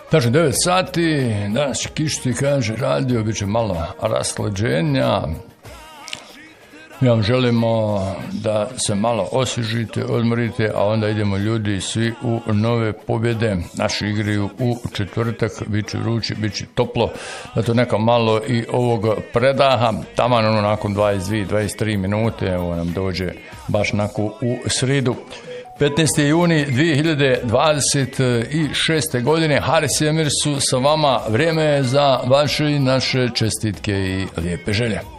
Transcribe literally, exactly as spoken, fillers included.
Znači, devet sati, danas će kišti, kaže, radio, bit će malo rasleđenja. Mi vam želimo da se malo osvježite, odmorite, a onda idemo ljudi svi u nove pobjede. Naši igraju u četvrtak, bit će vrući, bit će toplo, zato neka malo i ovog predaha, taman ono nakon dvadeset dvije do dvadeset tri minute, evo nam dođe baš nakon u sridu. petnaesti juni dvije hiljade dvadeset šeste. godine, Haris i Emir su sa vama, vrijeme je za vaše i naše čestitke i lijepe želje.